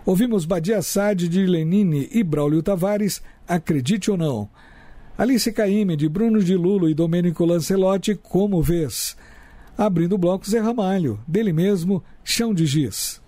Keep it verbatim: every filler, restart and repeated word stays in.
Ouvimos Badia Sade de Lenine e Braulio Tavares, Acredite ou Não. Alice Caymmi de Bruno de Lulo e Domênico Lancelotti, Como Vês. Abrindo o bloco, Zé Ramalho, dele mesmo, Chão de Giz.